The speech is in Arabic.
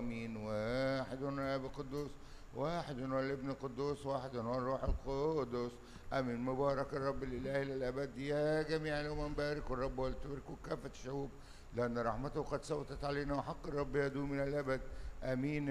امين. واحد هو الاب القدوس، واحد هو الابن القدوس، واحد هو الروح القدس. امين. مبارك الرب الاله الى الابد. يا جميع الامم باركوا الرب ولتباركوا كافه الشعوب، لان رحمته قد سوتت علينا وحق الرب يدوم الى الابد. امين.